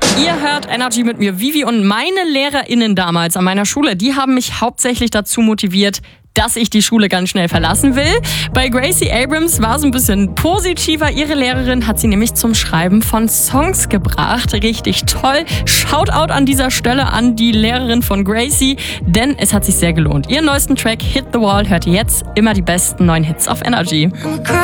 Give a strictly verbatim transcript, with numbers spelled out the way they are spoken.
Ihr hört Energy mit mir, Vivi, und meine LehrerInnen damals an meiner Schule, die haben mich hauptsächlich dazu motiviert, dass ich die Schule ganz schnell verlassen will. Bei Gracie Abrams war es ein bisschen positiver. Ihre Lehrerin hat sie nämlich zum Schreiben von Songs gebracht. Richtig toll. Shoutout an dieser Stelle an die Lehrerin von Gracie, denn es hat sich sehr gelohnt. Ihren neuesten Track Hit the Wall hört ihr jetzt. Immer die besten neuen Hits auf Energy.